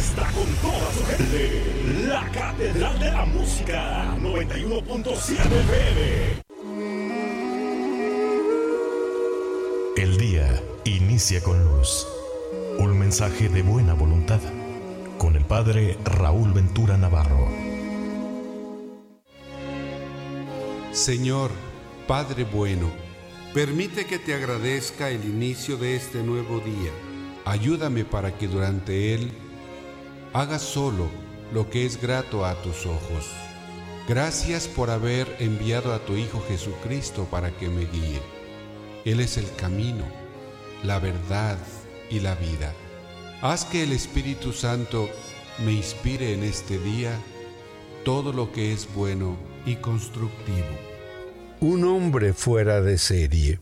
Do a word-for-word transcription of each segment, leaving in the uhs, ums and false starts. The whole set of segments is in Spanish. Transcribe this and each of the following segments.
está con toda su gente. La Catedral de la Música, noventa y uno punto siete F M. El día inicia con luz. Un mensaje de buena voluntad. Con el Padre Raúl Ventura Navarro. Señor, Padre bueno, permite que te agradezca el inicio de este nuevo día. Ayúdame para que durante él haga solo lo que es grato a tus ojos. Gracias por haber enviado a tu Hijo Jesucristo para que me guíe. Él es el camino, la verdad y la vida. Haz que el Espíritu Santo me inspire en este día todo lo que es bueno y constructivo. Un hombre fuera de serie.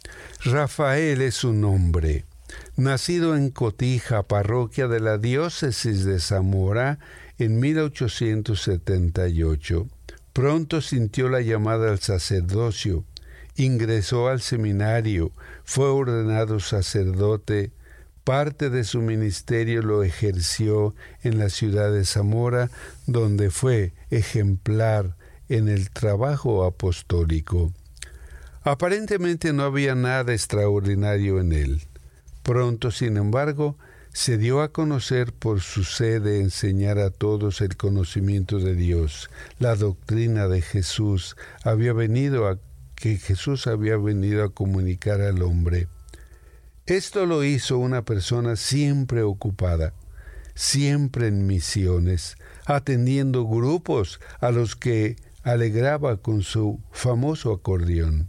Rafael es un hombre, nacido en Cotija, parroquia de la diócesis de Zamora, en mil ochocientos setenta y ocho. Pronto sintió la llamada al sacerdocio, ingresó al seminario, fue ordenado sacerdote. Parte de su ministerio lo ejerció en la ciudad de Zamora, donde fue ejemplar en el trabajo apostólico. Aparentemente no había nada extraordinario en él. Pronto, sin embargo, se dio a conocer por su sed de enseñar a todos el conocimiento de Dios. La doctrina de Jesús había venido a que Jesús había venido a comunicar al hombre. Esto lo hizo una persona siempre ocupada, siempre en misiones, atendiendo grupos a los que alegraba con su famoso acordeón.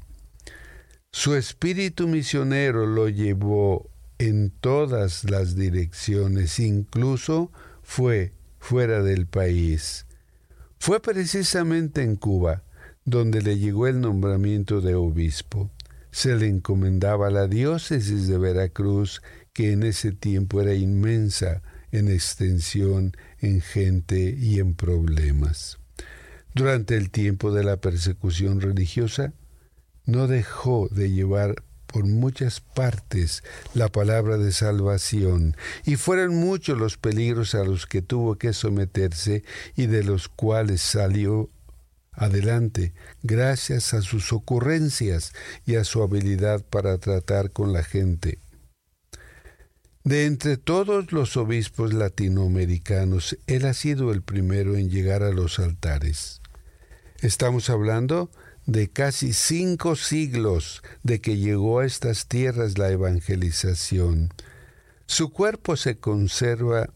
Su espíritu misionero lo llevó en todas las direcciones, incluso fue fuera del país. Fue precisamente en Cuba donde le llegó el nombramiento de obispo. Se le encomendaba la diócesis de Veracruz, que en ese tiempo era inmensa en extensión, en gente y en problemas. Durante el tiempo de la persecución religiosa, no dejó de llevar por muchas partes la palabra de salvación, y fueron muchos los peligros a los que tuvo que someterse y de los cuales salió adelante, gracias a sus ocurrencias y a su habilidad para tratar con la gente. De entre todos los obispos latinoamericanos, él ha sido el primero en llegar a los altares. Estamos hablando de casi cinco siglos de que llegó a estas tierras la evangelización. Su cuerpo se conserva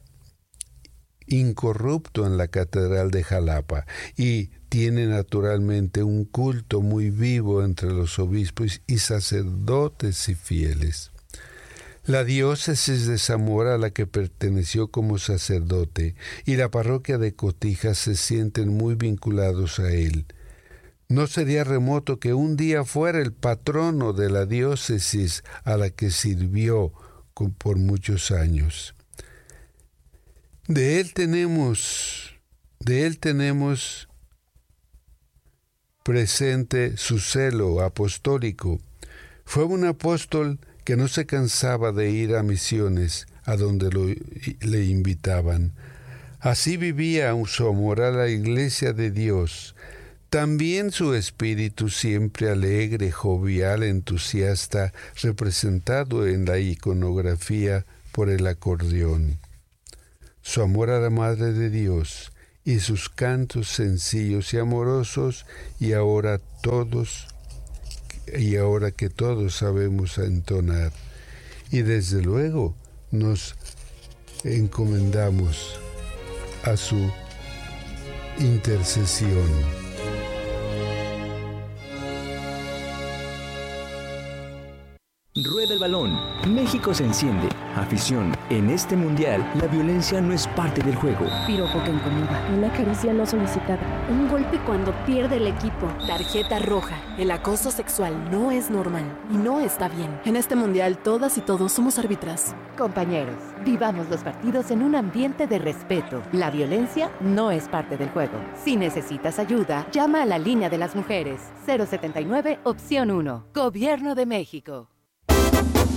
incorrupto en la Catedral de Jalapa y tiene naturalmente un culto muy vivo entre los obispos y sacerdotes y fieles. La diócesis de Zamora, a la que perteneció como sacerdote, y la parroquia de Cotija se sienten muy vinculados a él. No sería remoto que un día fuera el patrono de la diócesis a la que sirvió por muchos años. De él tenemos, de él tenemos presente su celo apostólico. Fue un apóstol que no se cansaba de ir a misiones a donde lo, le invitaban. Así vivía su amor a la Iglesia de Dios. También su espíritu siempre alegre, jovial, entusiasta, representado en la iconografía por el acordeón. Su amor a la Madre de Dios y sus cantos sencillos y amorosos, y ahora todos, y ahora que todos sabemos entonar. Y desde luego nos encomendamos a su intercesión. Rueda el balón. México se enciende. Afición. En este mundial, la violencia no es parte del juego. Piropo que incomoda. Una caricia no solicitada. Un golpe cuando pierde el equipo. Tarjeta roja. El acoso sexual no es normal y no está bien. En este mundial, todas y todos somos árbitras. Compañeros, vivamos los partidos en un ambiente de respeto. La violencia no es parte del juego. Si necesitas ayuda, llama a la línea de las mujeres. cero setenta y nueve, opción uno. Gobierno de México.